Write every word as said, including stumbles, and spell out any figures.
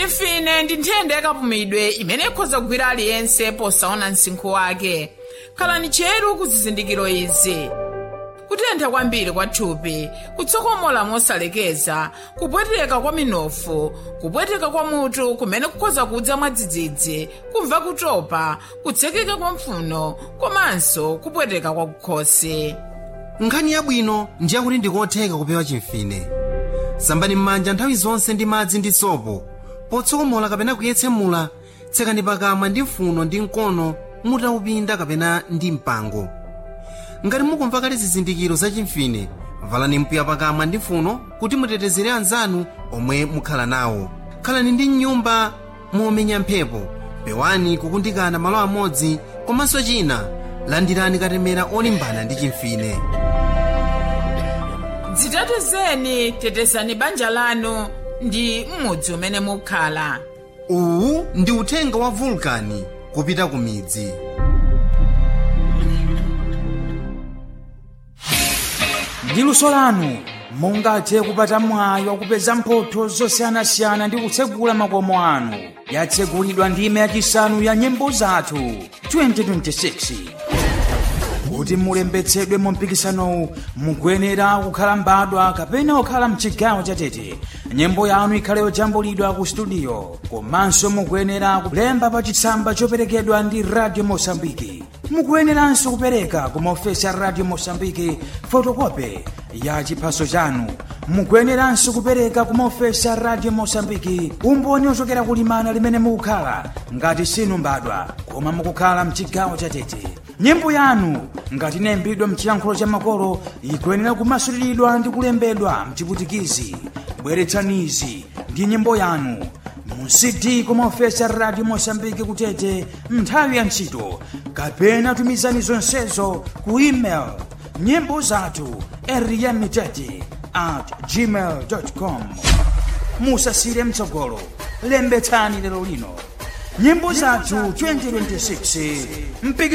chimfine ndi nthenda yakapumidwe imene ikhoza kugwira aliyense posaona msinkhu wake. Khalani cheru ku zizindikiro izi: kutentha kwambiri kwa thupi, kutsokomola mosalekeza, kupweteka kwa minofu, kupweteka kwa mutu kumene kukhoza kudza mwadzidzidzi, kumva kutopa, kutsekeka kwa mphuno, komanso kupweteka kwa kukhosi. Nkhani yabwino ndi yakuti ndikotheka kupewa chimfine. Sambani m'manja nthawi zonse ndi madzi ndi sopo. Potsokomola kapena kuyetsemula, tsekani pakamwa ndi mphuno ndi mkono mutaupinda kapena ndi mpango. Ngati mukumva kale zizindikiro za chimfine, valani mpiya pakamwa ndi mphuno kuti mutetezere anzanu omwe mukhala nawo. Khalani ndi nyumba momenya mphepo, pewani kukundikana malo amodzi, komanso china landirani katemera olimbana ndi chimfine. Dzitetezeni, tetezani banja lanu ndi m'mudzi umene mukhala. Uwu ndi uthenga wa Vulcan kupita ku midzi. Ndi luso lanu mungathe kupata mwayi wakupeza mphotho zosiyanasiyana ndi kutsegula makomo anu. Yatsegulidwa ndime yachisanu ya nyimbo zathu twenty twenty-six. Kuti mulembetsedwe mu mpikisanowu mukuyenera kukhala mbadwa kapena kukhala mchigawo cha Tete. Nyimbo yanu ikhale yojambulidwa ku studio, komanso mukuyenera kulemba pa chitsamba choperekedwa ndi Radio Mosambiki. Mukuyeneranso kupereka ku maofesi a Radio Mosambiki fotokope ya chiphaso chanu. Mukuyeneranso kupereka ku maofesi a Radio Mosambiki umboni ochokera kulimana limene mukukhala ngati sinu mbadwa koma mukukhala mchigawo cha Tete. Nyimbo yanu ngati inayimbidwa mchiyankhulo cha makolo ikuyenera kumasuliridwa ndi kulembedwa mchiputikizi. Bweretsanizi ndi nyimbo yanu mu C D ku maofesi a Radio Mosambiki ku Tete nthawi ya ntchito, kapena tumizani zonsezo ku email nyimbo zathu eriyamitete at gmail dot com. Musasire mtsogolo, lembetsani lero lino. Nyimbo zathu twenty twenty-six.